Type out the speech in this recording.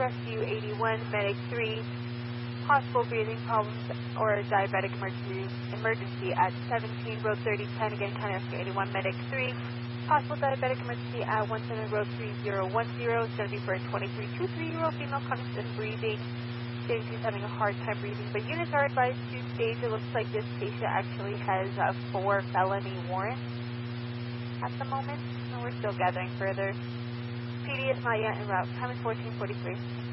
Rescue 81, Medic 3, possible breathing problems or diabetic emergency at 17 Road 3010, again, County Rescue 81, Medic 3, possible diabetic emergency at 17 Road 3010, it's going to be for a 2323-year-old female conscious and breathing, stating she's having a hard time breathing, but units are advised to stage. It looks like this patient actually has 4 felony warrants at the moment, and we're still gathering further. PD is not yet en route. Time is 14:43.